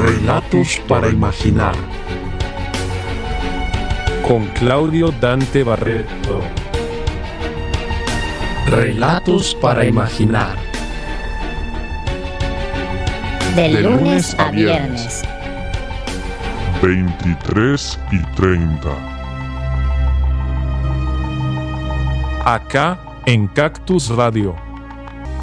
Relatos para imaginar. Con Claudio Dante Barreto. Relatos para imaginar. De lunes a viernes. 23:30. Acá en Cactus Radio.